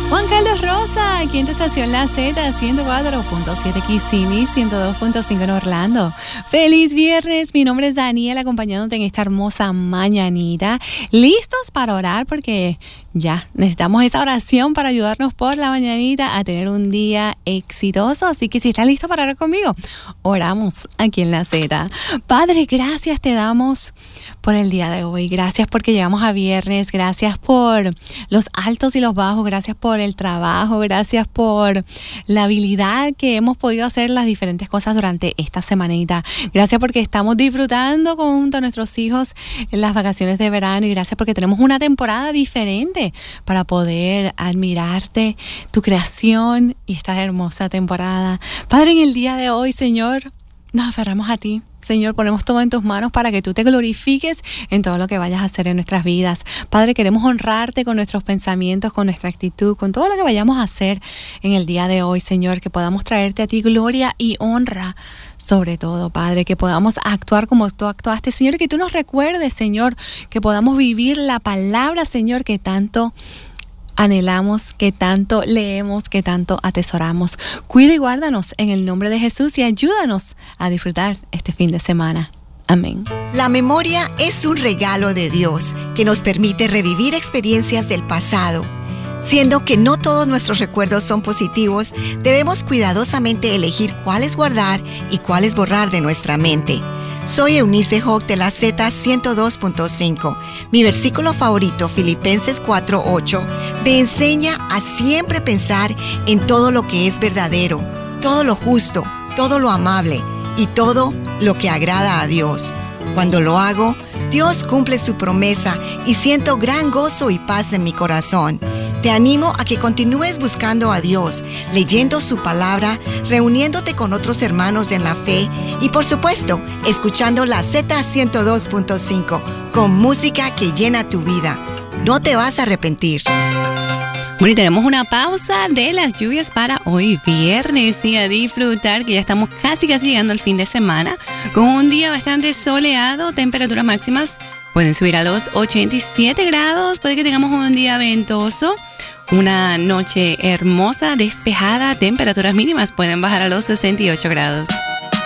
Juan Carlos Rosa, aquí en tu estación La Z, 104.7 Kissimmee, 102.5 en Orlando. ¡Feliz viernes! Mi nombre es Daniela, acompañándote en esta hermosa mañanita. ¿Listos para orar? Porque ya necesitamos esa oración para ayudarnos por la mañanita a tener un día exitoso. Así que si estás listo para orar conmigo, oramos aquí en La Z. Padre, gracias te damos por el día de hoy. Gracias porque llegamos a viernes. Gracias por los altos y los bajos. Gracias por el trabajo. Gracias por la habilidad que hemos podido hacer las diferentes cosas durante esta semanita. Gracias porque estamos disfrutando junto a nuestros hijos en las vacaciones de verano. Y gracias porque tenemos una temporada diferente para poder admirarte, tu creación y esta hermosa temporada. Padre, en el día de hoy, Señor, nos aferramos a ti. Señor, ponemos todo en tus manos para que tú te glorifiques en todo lo que vayas a hacer en nuestras vidas. Padre, queremos honrarte con nuestros pensamientos, con nuestra actitud, con todo lo que vayamos a hacer en el día de hoy, Señor. Que podamos traerte a ti gloria y honra sobre todo, Padre. Que podamos actuar como tú actuaste, Señor. Y que tú nos recuerdes, Señor, que podamos vivir la palabra, Señor, que tanto anhelamos, que tanto leemos, que tanto atesoramos. Cuida y guárdanos en el nombre de Jesús y ayúdanos a disfrutar este fin de semana. Amén. La memoria es un regalo de Dios que nos permite revivir experiencias del pasado. Siendo que no todos nuestros recuerdos son positivos, debemos cuidadosamente elegir cuáles guardar y cuáles borrar de nuestra mente. Soy Eunice Hogg de la Z 102.5. Mi versículo favorito, Filipenses 4:8, me enseña a siempre pensar en todo lo que es verdadero, todo lo justo, todo lo amable y todo lo que agrada a Dios. Cuando lo hago, Dios cumple su promesa y siento gran gozo y paz en mi corazón. Te animo a que continúes buscando a Dios, leyendo su palabra, reuniéndote con otros hermanos en la fe y, por supuesto, escuchando la Z 102.5 con música que llena tu vida. No te vas a arrepentir. Bueno, y tenemos una pausa de las lluvias para hoy viernes y a disfrutar que ya estamos casi llegando al fin de semana con un día bastante soleado, temperaturas máximas pueden subir a los 87 grados, puede que tengamos un día ventoso, una noche hermosa, despejada, temperaturas mínimas pueden bajar a los 68 grados.